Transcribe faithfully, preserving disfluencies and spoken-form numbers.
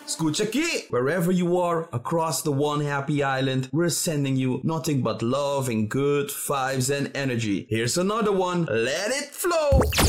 Escucha aqui! Wherever you are across the one happy island, we're sending you nothing but love and good vibes and energy. Here's another one. Let it flow!